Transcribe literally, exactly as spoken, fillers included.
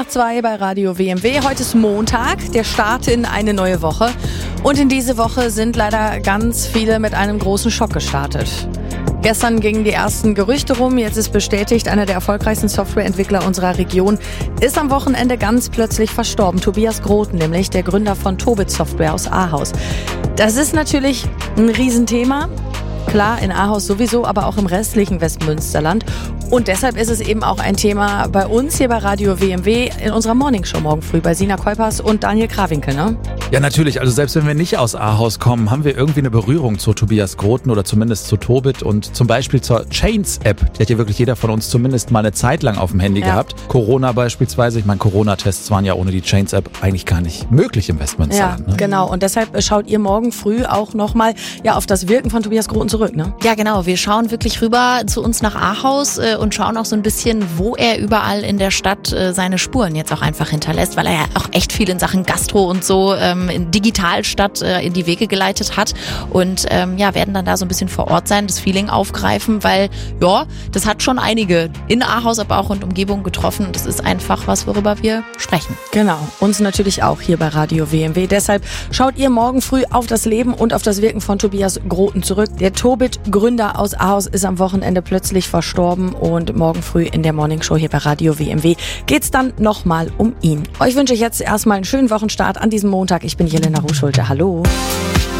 nach zwei bei Radio W M W. Heute ist Montag, der Start in eine neue Woche. Und in diese Woche sind leider ganz viele mit einem großen Schock gestartet. Gestern gingen die ersten Gerüchte rum, jetzt ist bestätigt, einer der erfolgreichsten Softwareentwickler unserer Region ist am Wochenende ganz plötzlich verstorben. Tobias Groten, nämlich der Gründer von Tobit Software aus Ahaus. Das ist natürlich ein Riesenthema. Klar, in Ahaus sowieso, aber auch im restlichen Westmünsterland. Und deshalb ist es eben auch ein Thema bei uns hier bei Radio W M W in unserer Morningshow morgen früh bei Sina Kuipers und Daniel Krawinkel, ne? Ja, natürlich. Also selbst wenn wir nicht aus Ahaus kommen, haben wir irgendwie eine Berührung zu Tobias Groten oder zumindest zu Tobit und zum Beispiel zur Chains-App. Die hat ja wirklich jeder von uns zumindest mal eine Zeit lang auf dem Handy ja. gehabt. Corona beispielsweise. Ich meine, Corona-Tests waren ja ohne die Chains-App eigentlich gar nicht möglich im Westmünsterland. Ja, ne? Genau. Und deshalb schaut ihr morgen früh auch nochmal ja, auf das Wirken von Tobias Groten zurück, ne? Ja, genau. Wir schauen wirklich rüber zu uns nach Ahaus äh, und schauen auch so ein bisschen, wo er überall in der Stadt äh, seine Spuren jetzt auch einfach hinterlässt, weil er ja auch echt viel in Sachen Gastro und so ähm, in Digitalstadt äh, in die Wege geleitet hat und ähm, ja, werden dann da so ein bisschen vor Ort sein, das Feeling aufgreifen, weil ja, das hat schon einige in Ahaus, aber auch in Umgebung getroffen und das ist einfach was, worüber wir sprechen. Genau, uns natürlich auch hier bei Radio W M W. Deshalb schaut ihr morgen früh auf das Leben und auf das Wirken von Tobias Groten zurück. Der Tobit-Gründer aus Ahaus ist am Wochenende plötzlich verstorben und morgen früh in der Morningshow hier bei Radio W M W geht's dann nochmal um ihn. Euch wünsche ich jetzt erstmal einen schönen Wochenstart an diesem Montag. Ich bin Jelena Ruschulte. Hallo.